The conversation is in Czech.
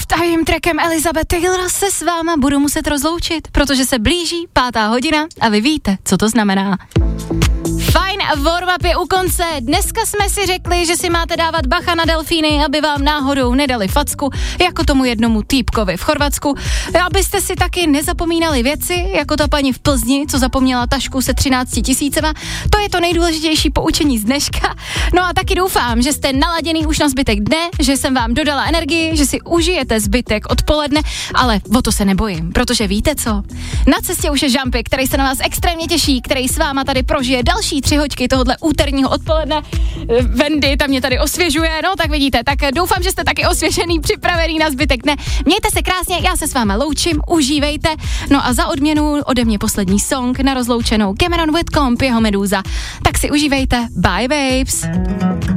lifetime trackem Elizabeth Taylor se s váma budu muset rozloučit, protože se blíží 5. hodina a vy víte, co to znamená. Fajn, warm-up je u konce. Dneska jsme si řekli, že si máte dávat bacha na delfíny, aby vám náhodou nedali facku, jako tomu jednomu týpkovi v Chorvatsku. Abyste si taky nezapomínali věci, jako ta paní v Plzni, co zapomněla tašku se 13 000. To je to nejdůležitější poučení z dneška. No a taky doufám, že jste naladěný už na zbytek dne, že jsem vám dodala energii, že si užijete zbytek odpoledne, ale o to se nebojím, protože víte co? Na cestě už je Žampy, který se na vás extrémně těší, který s váma tady prožije další 3 hoďky tohohle úterního odpoledne. Wendy tam mě tady osvěžuje, no tak vidíte, tak doufám, že jste taky osvěžený, připravený na zbytek dne. Mějte se krásně, já se s váma loučím, užívejte, no a za odměnu ode mě poslední song na rozloučenou Cameron Whitcomb, jeho Meduza. Tak si užívejte, bye babes.